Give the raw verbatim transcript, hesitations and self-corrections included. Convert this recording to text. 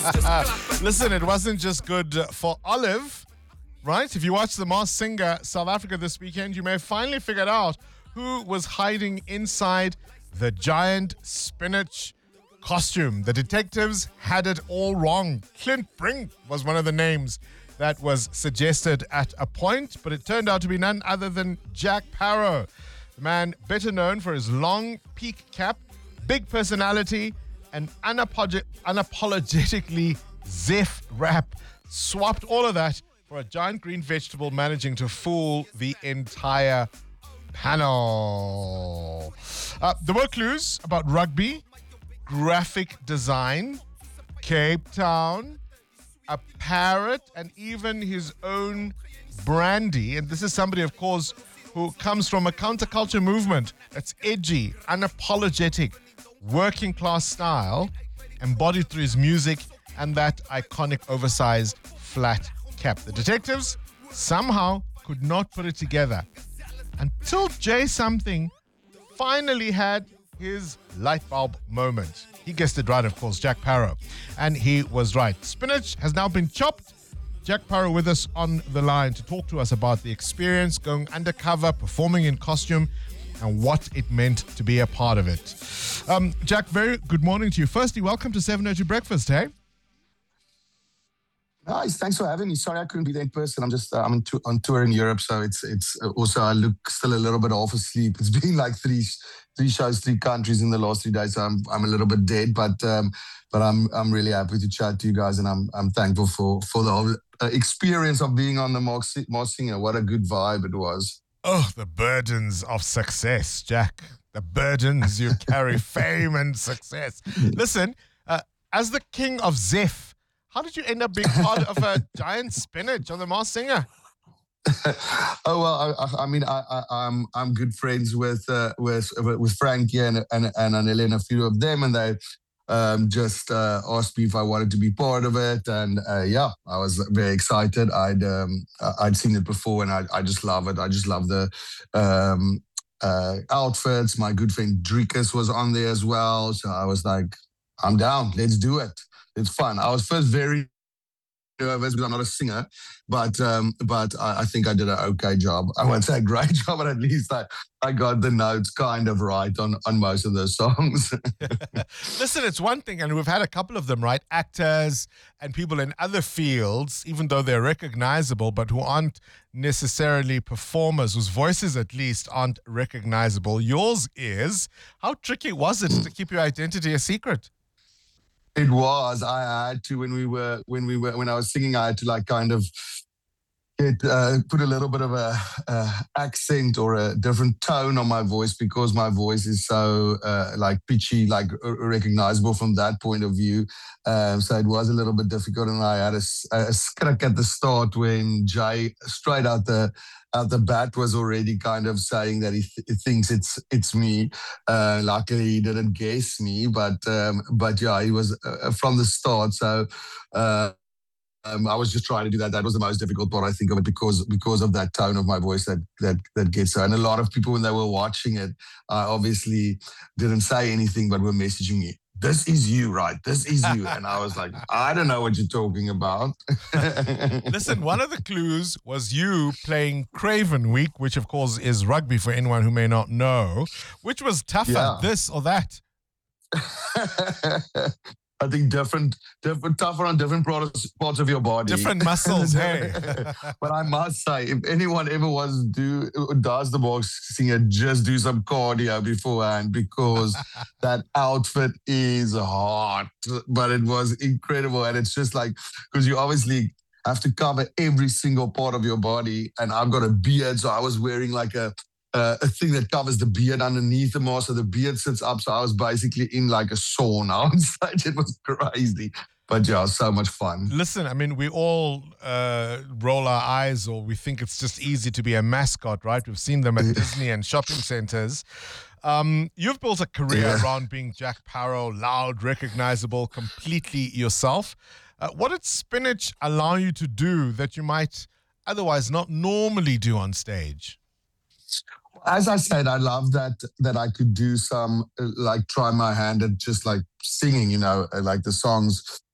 Listen, it wasn't just good for Olive, right? If you watch The Masked Singer South Africa this weekend, you may have finally figured out who was hiding inside the giant spinach costume. The detectives had it all wrong. Clint Brink was one of the names that was suggested at a point, but it turned out to be none other than Jack Parow. The man better known for his long peak cap, big personality, and unapologetic, unapologetically Zef rap, swapped all of that for a giant green vegetable managing to fool the entire panel. Uh, there were clues about rugby, graphic design, Cape Town, a parrot, and even his own brandy. And this is somebody, of course, who comes from a counterculture movement that's edgy, unapologetic, working class style, embodied through his music and that iconic oversized flat cap. The detectives somehow could not put it together until Jay Something finally had his light bulb moment. He guessed it right, of course, Jack Parow. And he was right. Spinach has now been chopped. Jack Parow with us on the line to talk to us about the experience, going undercover, performing in costume, and what it meant to be a part of it. Um, Jack, very good morning to you. Firstly, welcome to seven oh two Breakfast, hey? Nice, thanks for having me. Sorry I couldn't be there in person. I'm just uh, I'm on, to- on tour in Europe, so it's it's uh, also I look still a little bit half asleep. It's been like three three shows, three countries in the last three days, so I'm I'm a little bit dead, but um, but I'm I'm really happy to chat to you guys, and I'm I'm thankful for for the whole uh, experience of being on the Masked Masked Singer. What a good vibe it was. Oh, the burdens of success, Jack. The burdens you carry, fame and success. Listen, uh, as the king of Zef, how did you end up being part of a giant spinach on The Masked Singer? oh well, I, I mean, I, I, I'm I'm good friends with uh, with with Frankie and and and Anele and a few of them, and they um, just uh, asked me if I wanted to be part of it, and uh, yeah, I was very excited. I'd um, I'd seen it before, and I I just love it. I just love the um, uh, outfits. My good friend Drikus was on there as well, so I was like, I'm down. Let's do it. It's fun. I was first very nervous because I'm not a singer, but um, but I, I think I did an okay job. I won't say a great job, but at least I, I got the notes kind of right on, on most of those songs. Listen, it's one thing, and we've had a couple of them, right? Actors and people in other fields, even though they're recognizable, but who aren't necessarily performers, whose voices at least aren't recognizable. Yours is. How tricky was it to keep your identity a secret? It was. I had to when we were when we were when I was singing. I had to like kind of get uh, put a little bit of a, a accent or a different tone on my voice because my voice is so uh, like pitchy, like uh, recognizable from that point of view. Um, so it was a little bit difficult, and I had a, s- a skrik at the start when Jay straight out the out the bat was already kind of saying that he, th- he thinks it's it's me. Uh, luckily, he didn't guess me, but um, but yeah, he was uh, from the start. So. Uh, um, I was just trying to do that. That was the most difficult part, I think, of it because because of that tone of my voice that that that gets her. And a lot of people, when they were watching it, uh, obviously didn't say anything, but were messaging me. This is you, right? This is you. And I was like, I don't know what you're talking about. Listen, one of the clues was you playing Craven Week, which of course is rugby for anyone who may not know. Which was tougher, Yeah. this or that? I think different, different, tougher on different parts, parts of your body. Different muscles, hey. But I must say, if anyone ever was do does the Masked Singer, just do some cardio beforehand because that outfit is hot. But it was incredible, and it's just like because you obviously have to cover every single part of your body, and I've got a beard, so I was wearing like a uh, a thing that covers the beard underneath the mask, so the beard sits up. So I was basically in like a sauna on stage. It was crazy, but yeah, so much fun. Listen, I mean, we all uh, roll our eyes or we think it's just easy to be a mascot, right? We've seen them at Disney and shopping centers. Um, you've built a career Yeah. around being Jack Parow, loud, recognizable, completely yourself. Uh, what did Spinach allow you to do that you might otherwise not normally do on stage? As I said, I love that that I could do some uh, like try my hand at just like singing, you know, uh, like the songs